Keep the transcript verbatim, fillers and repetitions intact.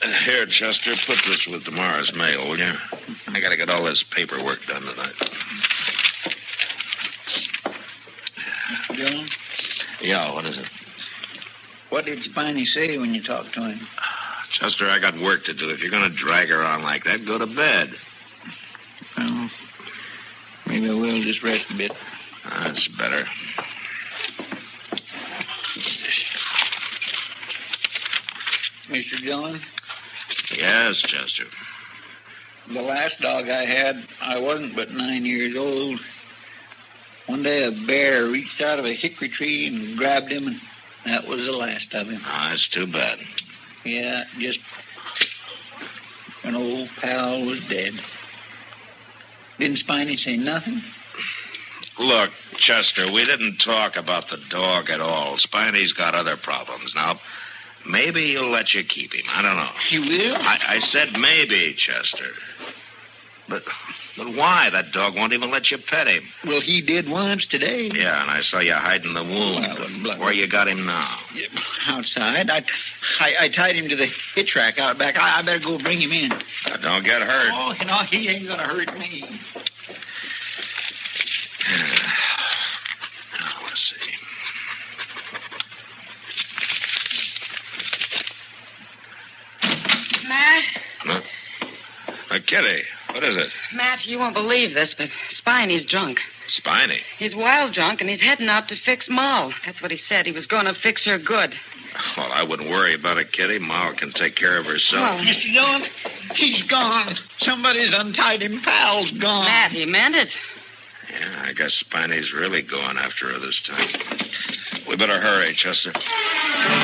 Here, Chester, put this with tomorrow's mail, will you? I gotta get all this paperwork done tonight. Mister Dillon? Yeah, what is it? What did Spiny say when you talked to him? Chester, I got work to do. If you're gonna drag her on like that, go to bed. Well, maybe I will just rest a bit. That's better. Mister Dillon? Yes, Chester. The last dog I had, I wasn't but nine years old. One day a bear reached out of a hickory tree and grabbed him, and that was the last of him. Oh, that's too bad. Yeah, just an old pal was dead. Didn't Spiny say nothing? Look, Chester, we didn't talk about the dog at all. Spiny's got other problems. Now, maybe he'll let you keep him. I don't know. He will? I, I said maybe, Chester. But, but why? That dog won't even let you pet him. Well, he did once today. Yeah, and I saw you hiding the wound. Well, Where you got him now? Yeah, outside. I, I I tied him to the hitch rack out back. I, I better go bring him in. Now, don't get hurt. Oh, you know, he ain't going to hurt me. Now, let's see. Matt? Huh? Uh, Kitty, what is it? Matt, you won't believe this, but Spiny's drunk. Spiny? He's wild drunk, and he's heading out to fix Moll. That's what he said. He was going to fix her good. Well, I wouldn't worry about it, Kitty. Ma can take care of herself. Well, Mister Dillon, he's gone. Somebody's untied him. Pal's gone. Matt, he meant it. Yeah, I guess Spiny's really going after her this time. We better hurry, Chester.